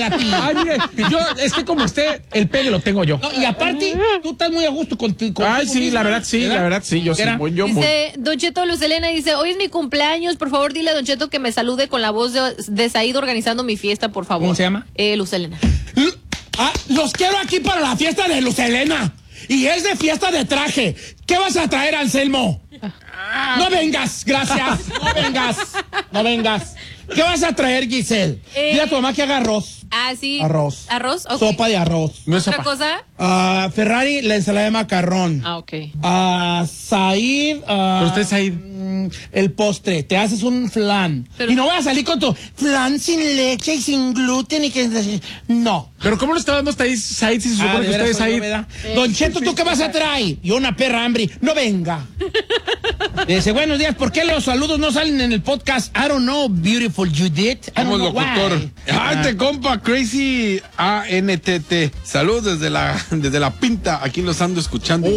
para ti. Ay, mire, yo, es que como usted, el pegue lo tengo yo. No, y aparte, tú estás muy a gusto contigo. Ay, sí, la verdad, sí, yo sí. Dice Don Cheto, Luz Elena dice, hoy es mi cumpleaños, por favor dile a Don Cheto que me salude con la voz de Said organizando mi fiesta, por favor. ¿Cómo se llama? Luz Elena. Los quiero aquí para la fiesta de Luz Elena. Y es de fiesta de traje. ¿Qué vas a traer, Anselmo? No vengas, gracias. No vengas. ¿Qué vas a traer, Giselle? Dile a tu mamá que haga arroz. Sí. Arroz. ¿Arroz? Okay. Sopa de arroz. No es ¿Otra sopa. cosa? Ferrari, la ensalada de macarrón. Ok. Said. Pero usted, Said. El postre. Te haces un flan. Pero- Y no voy a salir con tu flan sin leche y sin gluten y que... No. Pero ¿cómo le está dando Said si se supone que usted es Said? Don Cheto, ¿tú qué vas a traer? Y una perra hambre. No venga. Dice, buenos días. ¿Por qué los saludos no salen en el podcast? I don't know, beautiful Judith. I don't Vamos, know locutor. why. Ay, te compa, Crazy ANTT. Salud desde la pinta. Aquí los ando escuchando.